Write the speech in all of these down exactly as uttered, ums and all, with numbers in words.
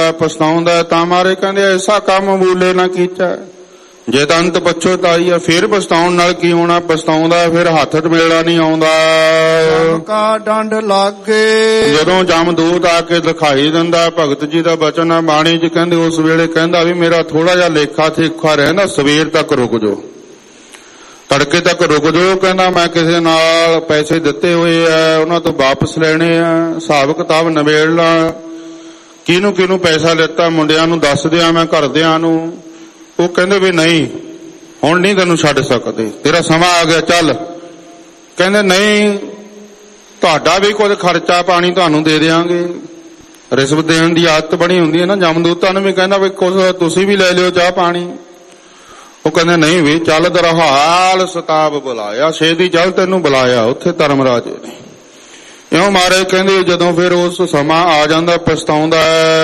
पछताउंदा तां मारे कहंदे ऐसा काम बूले ना कीता। जे तां अंत पछताई है फिर पछताउण नाल की होना, पछताउंदा फिर हत्थ मेला नहीं आउंदा। का डंड लागे जदों जमदूत आके दिखाई दिंदा, भगत जी दा बचन है बाणी च कहंदे उस वेले कहंदा भी मेरा थोड़ा जिहा लेखा थेखा रहंदा, सवेर तक रुक जाओ, तड़के तक रुक जाओ। कहना मैं किसी नाल पैसे दिते हुए है, उन्हां तो वापस लेने आ, हिसाब किताब नवेड़ ला, किनू किनू पैसा लेता मुंडियां नू दस दियां मैं घरदियां नू। वो कहंदे भी नहीं हुण नहीं तैनूं छड्ड सकदे, तेरा समा आ गया चल। कहंदे नहीं तुहाडा भी कुछ खर्चा पानी तुहानूं दे देंगे। रिश्वत देण दी आदत बणी हुंदी है ना, जमदूतां नूं भी कहंदा भी कुछ तुसीं भी लै लिओ चाह पानी। वो कहंदे नहीं भी चल तेरा हाल सताब बुलाया, छेती चल तैनूं बुलाया उत्थे धर्मराजे ने। इउं मारे कहंदे जदों फिर उस समा आ जांदा पछताउंदा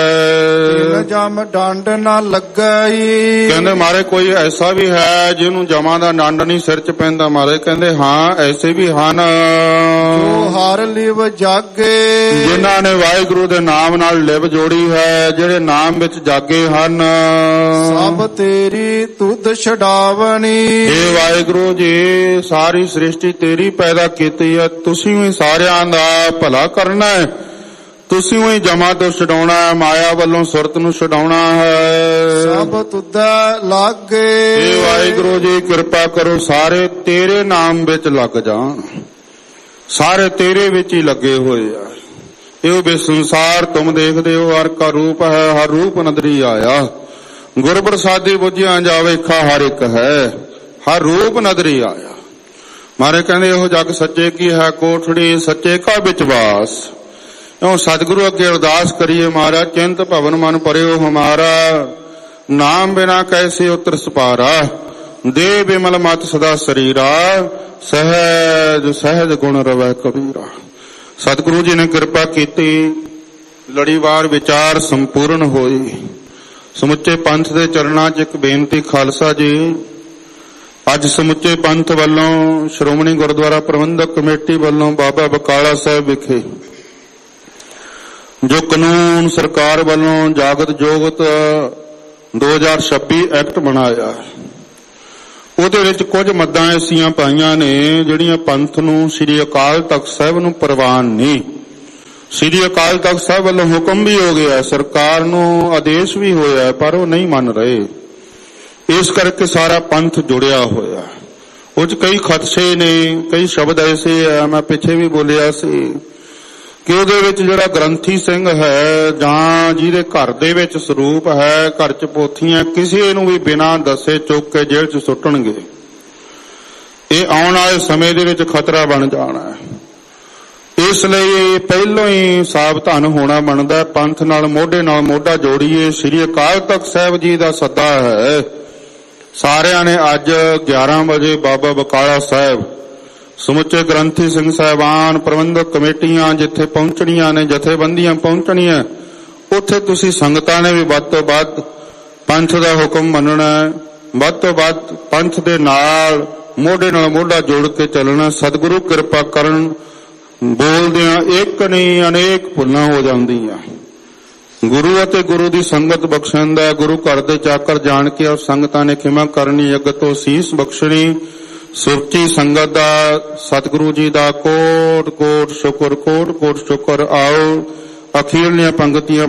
है, जम डंड ना लगई। कहंदे मारे कोई ऐसा भी है जिन्हों जमा दा डंड नहीं सिर च पैंदा। मारे कहंदे हाँ ऐसे भी हन जो हार लिव जागे, जिन्हां ने वाहिगुरु दे नाम नाल लिव जोड़ी है, जिहड़े नाम विच जागे हन। सब तेरी तुध छडावनी, हे वाहिगुरु जी सारी सृष्टि तेरी पैदा कीती है, तुसीं भी सारियां दा भला करना है, तुसीं ही जमा तो छडाउणा है, माया वालों सुरत नूं छडाउणा है। सब तुदा लागे, हे वाहिगुरु जी किरपा करो सारे तेरे नाम विच लग जाण, सारे तेरे विच ही लगे हुए आ। यो बे संसार तुम देखदे हो हर का रूप है, हर रूप नदरी आया, गुर प्रसादी बुझिया जावे खा हर एक है, हर रूप नदरी आया। मारे कहंदे हो जग सच्चे की है कोठड़ी, सच्चे का विचवास। इउं सतगुरु अगे अरदास करिए महाराज चिंत भवन मन परियो हमारा, नाम बिना कैसे उतर सपारा, दे बिमल मत सदा शरीरा, सहज सहज गुण रवै कबीरा। सतगुरु जी ने कृपा कीती, लड़ीवार विचार संपूर्ण होई। समुचे पंथ दे चरणां च एक बेनती खालसा जी, अज समुचे पंथ वालों श्रोमणी गुरुद्वारा प्रबंधक कमेटी वालों बाबा बकाला साहब विखे जो कानून सरकार वालों जागत जोगत दो हजार छब्बी एक्ट बनाया, ਉਹਦੇ ਵਿੱਚ ਕੁਝ ਮੱਦਾਂ ਐਸੀਆਂ ਪਾਈਆਂ ਨੇ ਜਿਹੜੀਆਂ ਪੰਥ ਨੂੰ ਸ੍ਰੀ ਅਕਾਲ ਤਖਤ ਸਾਹਿਬ ਨੂੰ ਪ੍ਰਵਾਨ ਨਹੀਂ। ਸ੍ਰੀ ਅਕਾਲ ਤਖਤ ਸਾਹਿਬ ਵੱਲੋਂ ਹੁਕਮ ਵੀ ਹੋ ਗਿਆ, ਸਰਕਾਰ ਨੂੰ ਆਦੇਸ਼ ਵੀ ਹੋਇਆ, ਪਰ ਉਹ ਨਹੀਂ ਮੰਨ ਰਹੇ। ਇਸ ਕਰਕੇ ਸਾਰਾ ਪੰਥ ਜੁੜਿਆ ਹੋਇਆ। ਉਹ 'ਚ ਕਈ ਖਦਸ਼ੇ ਨੇ, ਕਈ ਸ਼ਬਦ ਐਸੇ ਆ, ਮੈਂ ਪਿੱਛੇ ਵੀ ਬੋਲਿਆ ਸੀ ਕਿ ਉਹਦੇ ਵਿੱਚ ਜਿਹੜਾ ਗ੍ਰੰਥੀ ਸਿੰਘ ਹੈ ਜਾਂ ਜਿਹਦੇ ਘਰ ਦੇ ਵਿੱਚ ਸਰੂਪ ਹੈ, ਘਰ 'ਚ ਪੋਥੀਆਂ, ਕਿਸੇ ਨੂੰ ਵੀ ਬਿਨਾਂ ਦੱਸੇ ਚੁੱਕ ਕੇ ਜੇਲ੍ਹ 'ਚ ਸੁੱਟਣਗੇ। ਇਹ ਆਉਣ ਵਾਲੇ ਸਮੇਂ ਦੇ ਵਿੱਚ ਖਤਰਾ ਬਣ ਜਾਣਾ ਹੈ। ਇਸ ਲਈ ਪਹਿਲੋਂ ਹੀ ਸਾਵਧਾਨ ਹੋਣਾ ਬਣਦਾ। ਪੰਥ ਨਾਲ ਮੋਢੇ ਨਾਲ ਮੋਢਾ ਜੋੜੀਏ। ਸ੍ਰੀ ਅਕਾਲ ਤਖਤ ਸਾਹਿਬ ਜੀ ਦਾ ਸੱਦਾ ਹੈ, ਸਾਰਿਆਂ ਨੇ ਅੱਜ ਗਿਆਰਾਂ ਵਜੇ ਬਾਬਾ ਬਕਾਲਾ ਸਾਹਿਬ, ਸਮੁੱਚੇ ਗ੍ਰੰਥੀ ਸਿੰਘ ਸਾਹਿਬਾਨ, ਪ੍ਰਬੰਧਕ ਕਮੇਟੀਆਂ ਜਿੱਥੇ ਪਹੁੰਚਣੀਆਂ ਨੇ, ਜਥੇਬੰਦੀਆਂ ਪਹੁੰਚਣੀਆਂ, ਉੱਥੇ ਤੁਸੀਂ ਸੰਗਤਾਂ ਨੇ ਵੀ ਵੱਧ ਤੋਂ ਵੱਧ ਪੰਥ ਦਾ ਹੁਕਮ ਮੰਨਣਾ, ਵੱਧ ਤੋਂ ਵੱਧ ਪੰਥ ਦੇ ਨਾਲ ਮੋਢੇ ਨਾਲ ਮੋਢਾ ਜੋੜ ਕੇ ਚੱਲਣਾ। ਸਤਿਗੁਰੂ ਕਿਰਪਾ ਕਰਨ, ਬੋਲਦਿਆਂ ਇੱਕ ਨਹੀਂ ਅਨੇਕ ਭੁੱਲਾਂ ਹੋ ਜਾਂਦੀਆਂ। ਗੁਰੂ ਅਤੇ ਗੁਰੂ ਦੀ ਸੰਗਤ ਬਖਸ਼ਿੰਦਾ, ਗੁਰੂ ਘਰ ਦੇ ਚਾਕਰ ਜਾਣ ਕੇ ਉਸ ਸੰਗਤਾਂ ਨੇ ਖਿਮਾ ਕਰਨੀ, ਅੱਗ ਤੋਂ ਸੀਸ ਬਖਸ਼ਣੀ। ਸੁਰਤੀ ਸੰਗਤ ਦਾ ਸਤਿਗੁਰੂ ਜੀ ਦਾ ਕੋਟ ਕੋਟ ਸ਼ੁਕਰ, ਕੋਟ ਕੋਟ ਸ਼ੁਕਰ। ਆਓ ਅਖੀਰਲੀਆਂ ਪੰਗਤੀਆਂ